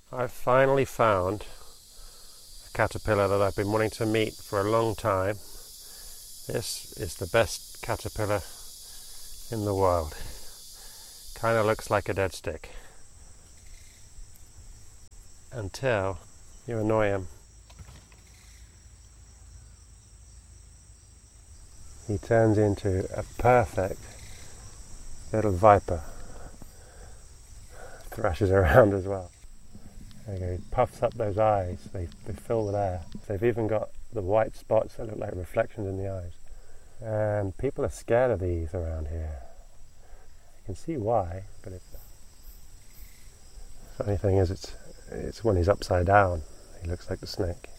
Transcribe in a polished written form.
I've finally found a caterpillar that I've been wanting to meet for a long time. This is the best caterpillar in the world. Kind of looks like a dead stick. Until you annoy him. He turns into a perfect little viper. Thrashes around as well. There you go, he puffs up those eyes, they fill with air. They've even got the white spots that look like reflections in the eyes. And people are scared of these around here. You can see why, but the funny thing is it's when he's upside down, he looks like the snake.